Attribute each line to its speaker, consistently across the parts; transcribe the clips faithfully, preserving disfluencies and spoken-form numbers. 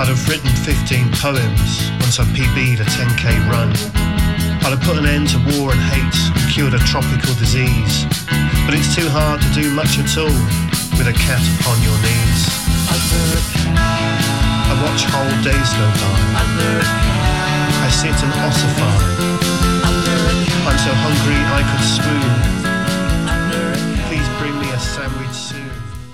Speaker 1: I'd have written fifteen poems once I P B'd a ten K run. I'd have put an end to war and hate and cured a tropical disease. But it's too hard to do much at all with a cat upon your knees. I watch whole days go by. I sit and ossify. I'm so hungry I could swoon. Please bring me a sandwich soon.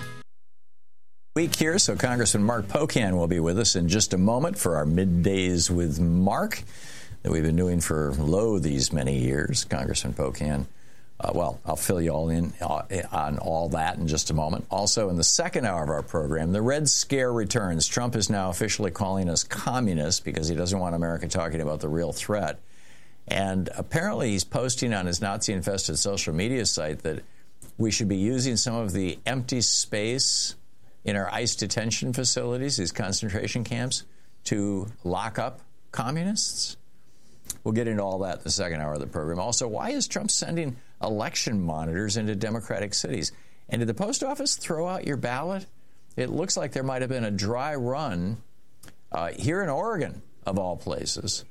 Speaker 2: Week here, so Congressman Mark Pocan will be with us in just a moment for our middays with Mark that we've been doing for lo these many years. Congressman Pocan. Uh, well, I'll fill you all in uh, on all that in just a moment. Also, in the second hour of our program, the Red Scare returns. Trump is now officially calling us communists because he doesn't want America talking about the real threat. And apparently he's posting on his Nazi-infested social media site that we should be using some of the empty space in our ICE detention facilities, these concentration camps, to lock up communists. We'll get into all that in the second hour of the program. Also, why is Trump sending election monitors into Democratic cities? And did the post office throw out your ballot? It looks like there might have been a dry run uh, here in Oregon, of all places.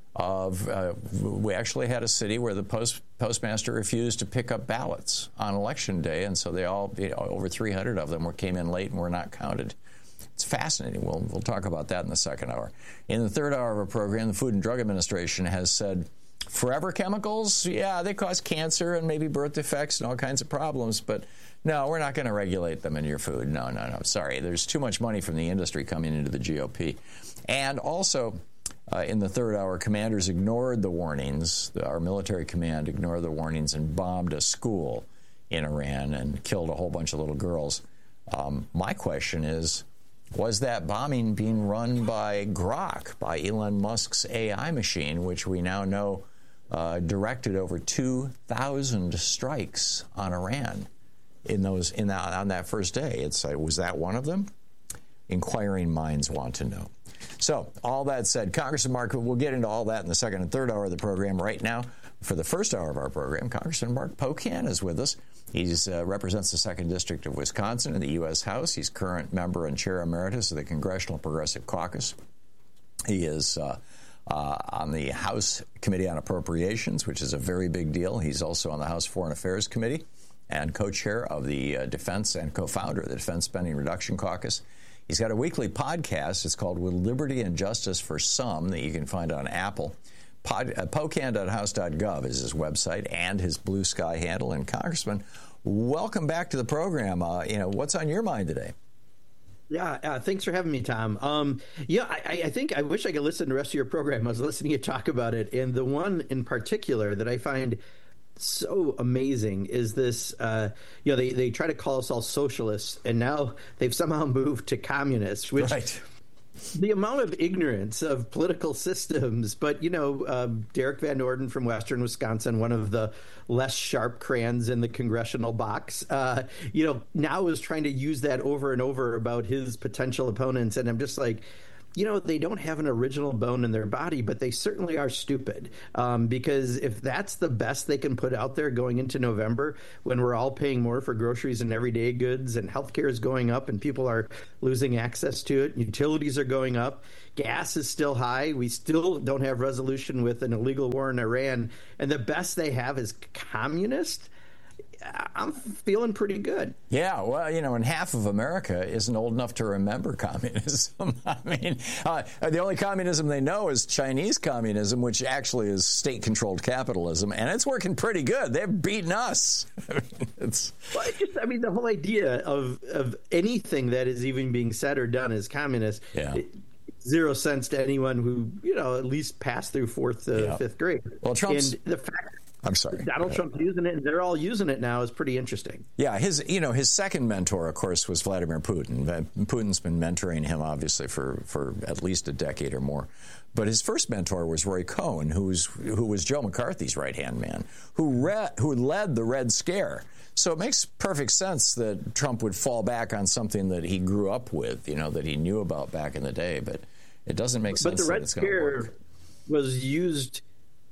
Speaker 2: Of uh, we actually had a city where the post postmaster refused to pick up ballots on election day, and so they all, you know, over three hundred of them were came in late and were not counted. It's fascinating. We'll we'll talk about that in the second hour. In the third hour of our program, the Food and Drug Administration has said forever chemicals, yeah, they cause cancer and maybe birth defects and all kinds of problems, but no, we're not going to regulate them in your food. No, no, no. Sorry, there's too much money from the industry coming into the G O P, and also. Uh, in the third hour, commanders ignored the warnings. Our military command ignored the warnings and bombed a school in Iran and killed a whole bunch of little girls. Um, my question is, was that bombing being run by Grok, by Elon Musk's A I machine, which we now know uh, directed over two thousand strikes on Iran in those in that, on that first day? It's uh, was that one of them? Inquiring minds want to know. So, all that said, Congressman Mark, we'll get into all that in the second and third hour of the program. Right now, for the first hour of our program, Congressman Mark Pocan is with us. He uh, represents the second District of Wisconsin in the U S House. He's current member and chair emeritus of the Congressional Progressive Caucus. He is uh, uh, on the House Committee on Appropriations, which is a very big deal. He's also on the House Foreign Affairs Committee and co-chair of the uh, Defense and co-founder of the Defense Spending Reduction Caucus. He's got a weekly podcast. It's called With Liberty and Justice for Some that you can find on Apple. Pod, uh, pocan dot house dot gov is his website and his Blue Sky handle. And Congressman, welcome back to the program. Uh, you know, what's on your mind today?
Speaker 3: Yeah, uh, thanks for having me, Tom. Um, yeah, I, I think I wish I could listen to the rest of your program. I was listening to you talk about it, and the one in particular that I find so amazing is this, uh, you know, they, they try to call us all socialists, and now they've somehow moved to communists, which right. The amount of ignorance of political systems. But, you know, uh, Derek Van Orden from Western Wisconsin, one of the less sharp crayons in the congressional box, uh, you know, now is trying to use that over and over about his potential opponents. And I'm just like, you know, they don't have an original bone in their body, but they certainly are stupid. Um, because if that's the best they can put out there going into November, when we're all paying more for groceries and everyday goods, and healthcare is going up and people are losing access to it, utilities are going up, gas is still high, we still don't have resolution with an illegal war in Iran, and the best they have is communist. I'm feeling pretty good.
Speaker 2: Yeah, well, you know, and half of America isn't old enough to remember communism. I mean, uh, the only communism they know is Chinese communism, which actually is state-controlled capitalism, and it's working pretty good. They've beaten us. I mean, it's...
Speaker 3: Well, it just, I mean, the whole idea of, of anything that is even being said or done as communist,
Speaker 2: yeah.
Speaker 3: it, zero sense to anyone who, you know, at least passed through fourth to yeah. fifth grade.
Speaker 2: Well, Trump's...
Speaker 3: And the fact
Speaker 2: I'm sorry.
Speaker 3: Donald Trump's using it, and they're all using it now, is pretty interesting.
Speaker 2: Yeah, his you know his second mentor, of course, was Vladimir Putin. Putin's been mentoring him, obviously, for, for at least a decade or more. But his first mentor was Roy Cohn, who was who was Joe McCarthy's right hand man, who re- who led the Red Scare. So it makes perfect sense that Trump would fall back on something that he grew up with, you know, that he knew about back in the day. But it doesn't make sense.
Speaker 3: But the
Speaker 2: that
Speaker 3: Red
Speaker 2: it's
Speaker 3: Scare was used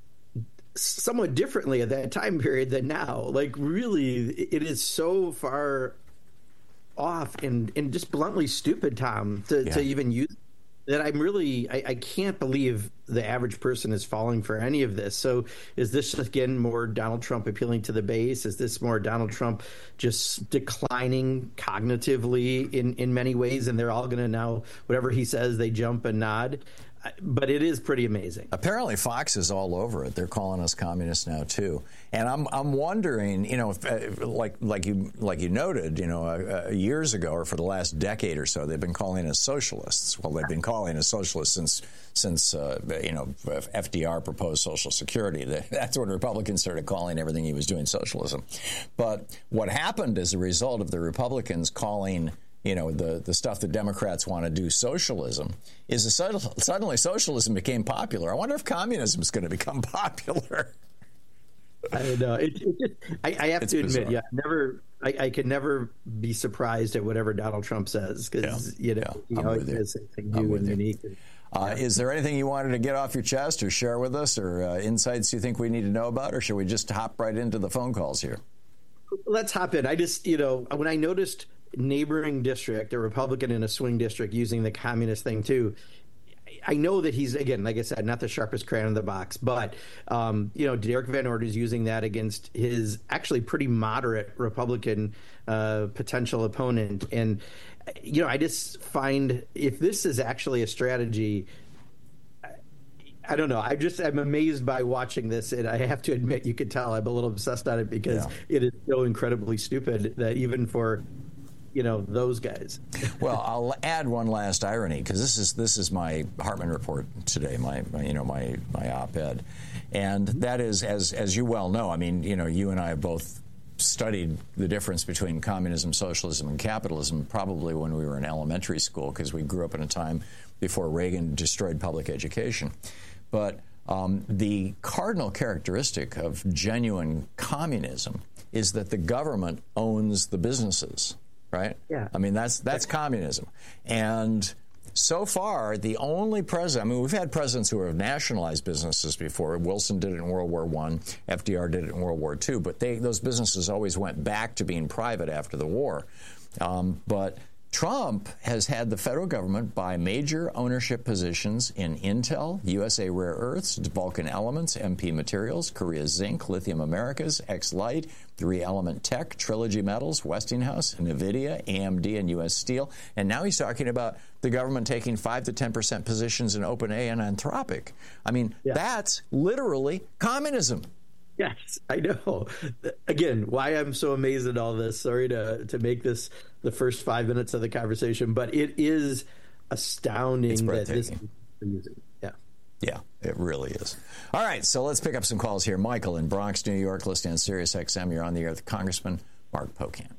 Speaker 3: somewhat differently at that time period than now. Like, really, it is so far off and, and just bluntly stupid, Tom, to,
Speaker 2: yeah.
Speaker 3: to even use that I'm really, I, I can't believe the average person is falling for any of this. So is this, again, more Donald Trump appealing to the base? Is this more Donald Trump just declining cognitively in, in many ways, and they're all going to now, whatever he says, they jump and nod? But it is pretty amazing.
Speaker 2: Apparently, Fox is all over it. They're calling us communists now too, and I'm I'm wondering, you know, if, uh, like like you like you noted, you know, uh, uh, years ago or for the last decade or so, they've been calling us socialists. Well, they've been calling us socialists since since uh, you know F D R proposed Social Security. That's when Republicans started calling everything he was doing socialism. But what happened as a result of the Republicans calling, you know, the, the stuff that Democrats want to do socialism, is a sudden, suddenly socialism became popular. I wonder if communism is going to become popular.
Speaker 3: I don't know. It, it just, I, I have
Speaker 2: it's
Speaker 3: to
Speaker 2: bizarre.
Speaker 3: admit, yeah, never. I, I could never be surprised at whatever Donald Trump says, because
Speaker 2: yeah.
Speaker 3: you know
Speaker 2: yeah.
Speaker 3: he always says something new and unique. And,
Speaker 2: uh,
Speaker 3: yeah.
Speaker 2: Is there anything you wanted to get off your chest or share with us, or uh, insights you think we need to know about, or should we just hop right into the phone calls here?
Speaker 3: Let's hop in. I just, you know, when I noticed neighboring district, a Republican in a swing district, using the communist thing too, I know that he's, again, like I said, not the sharpest crayon in the box, but um, you know, Derek Van Orden is using that against his actually pretty moderate Republican uh, potential opponent. And you know, I just find, if this is actually a strategy, I don't know. I just I'm amazed by watching this, and I have to admit, you could tell I'm a little obsessed on it, because yeah. it is so incredibly stupid that even for, you know, those guys.
Speaker 2: Well, I'll add one last irony, because this is this is my Hartman report today, my, my you know my my op-ed, and that is, as as you well know. I mean, you know, you and I have both studied the difference between communism, socialism, and capitalism probably when we were in elementary school, because we grew up in a time before Reagan destroyed public education. But um, the cardinal characteristic of genuine communism is that the government owns the businesses, right?
Speaker 3: Yeah.
Speaker 2: I mean, that's that's communism. And so far, the only president, I mean, we've had presidents who have nationalized businesses before. Wilson did it in World War One. F D R did it in World War Two. But they, those businesses always went back to being private after the war. Um, but Trump has had the federal government buy major ownership positions in Intel, U S A Rare Earths, Vulcan Elements, M P Materials, Korea Zinc, Lithium Americas, X-Lite, Three Element Tech, Trilogy Metals, Westinghouse, NVIDIA, A M D, and U S Steel. And now he's talking about the government taking five to ten percent positions in OpenAI and Anthropic. I mean, yeah. that's literally communism.
Speaker 3: Yes, I know. Again, why I'm so amazed at all this. Sorry to to make this the first five minutes of the conversation, but it is astounding that this is using. Yeah.
Speaker 2: Yeah, it really is. All right, so let's pick up some calls here. Michael in Bronx, New York, listening on Sirius X M. You're on the air with Congressman Mark Pocan.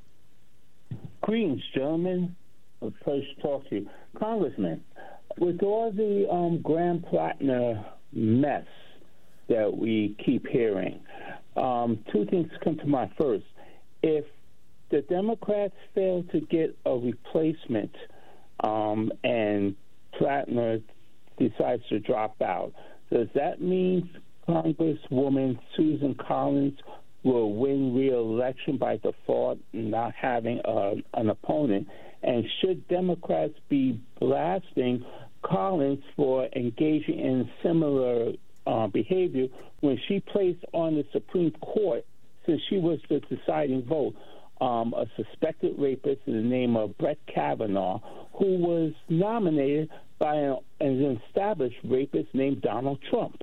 Speaker 4: Greetings, gentlemen. A pleasure to talk to you. Congressman, with all the um, Graham-Plattner mess that we keep hearing, um, two things come to mind. First, if the Democrats fail to get a replacement um, and Plattner decides to drop out, does that mean Congresswoman Susan Collins will win re-election by default, not having uh, an opponent? And should Democrats be blasting Collins for engaging in similar uh, behavior when she placed on the Supreme Court, since she was the deciding vote, um, a suspected rapist in the name of Brett Kavanaugh, who was nominated by an, an established rapist named Donald Trump?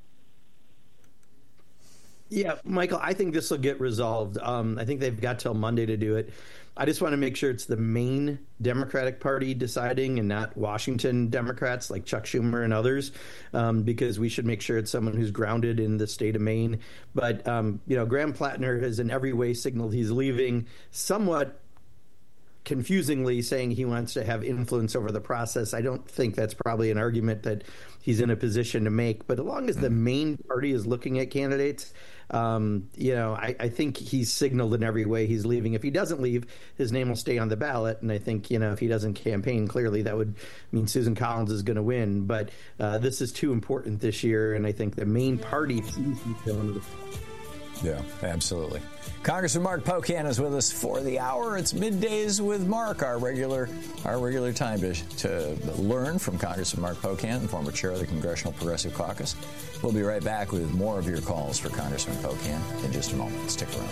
Speaker 3: Yeah, Michael, I think this will get resolved. Um, I think they've got till Monday to do it. I just want to make sure it's the Maine Democratic Party deciding and not Washington Democrats like Chuck Schumer and others, um, because we should make sure it's someone who's grounded in the state of Maine. But, um, you know, Graham-Plattner has in every way signaled he's leaving, somewhat confusingly saying he wants to have influence over the process. I don't think that's probably an argument that he's in a position to make. But as long as the Maine party is looking at candidates, um, you know, I, I think he's signaled in every way he's leaving. If he doesn't leave, his name will stay on the ballot. And I think, you know, if he doesn't campaign, clearly that would mean Susan Collins is going to win. But uh, this is too important this year. And I think the Maine party sees him going to the
Speaker 2: Yeah, absolutely. Congressman Mark Pocan is with us for the hour. It's Middays with Mark, our regular our regular time to, to learn from Congressman Mark Pocan, former chair of the Congressional Progressive Caucus. We'll be right back with more of your calls for Congressman Pocan in just a moment. Stick around.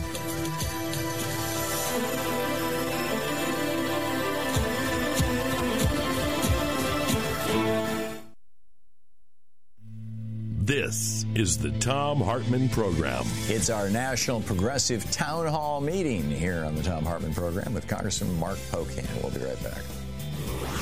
Speaker 5: This is the Thom Hartmann Program.
Speaker 2: It's our National Progressive Town Hall meeting here on the Thom Hartmann Program with Congressman Mark Pocan. We'll be right back.